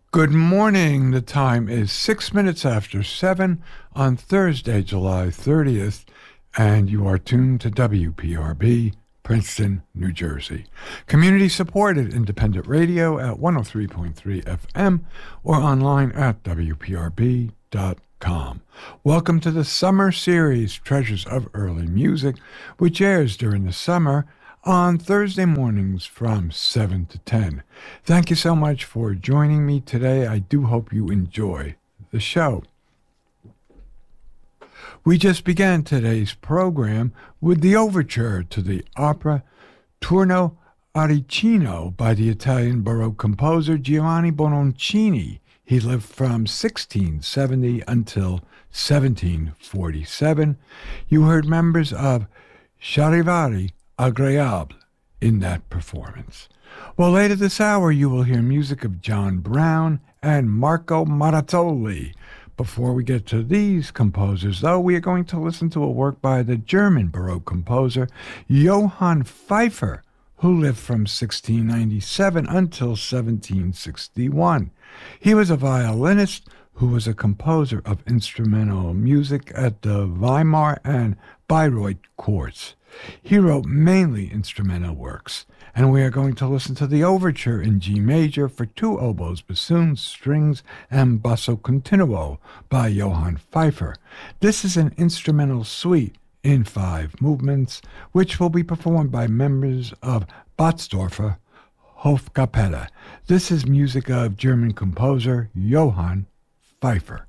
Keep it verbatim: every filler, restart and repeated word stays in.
Good morning. The time is six minutes after seven on Thursday, July thirtieth, and you are tuned to W P R B, Princeton, New Jersey. Community-supported independent radio at one oh three point three F M or online at W P R B dot com. Welcome to the summer series, Treasures of Early Music, which airs during the summer on Thursday mornings from seven to ten. Thank you so much for joining me today. I do hope you enjoy the show. We just began today's program with the overture to the opera Turno Arricino by the Italian Baroque composer Giovanni Bononcini. He lived from sixteen seventy until seventeen forty-seven. You heard members of Charivari Agréable in that performance. Well, later this hour, you will hear music of John Brown and Marco Marazzoli. Before we get to these composers, though, we are going to listen to a work by the German Baroque composer Johann Pfeiffer, who lived from sixteen ninety-seven until seventeen sixty-one. He was a violinist who was a composer of instrumental music at the Weimar and Bayreuth courts. He wrote mainly instrumental works, and we are going to listen to the overture in G major for two oboes, bassoons, strings, and basso continuo by Johann Pfeiffer. This is an instrumental suite in five movements, which will be performed by members of Batzdorfer Hofkapelle. This is music of German composer Johann Pfeiffer.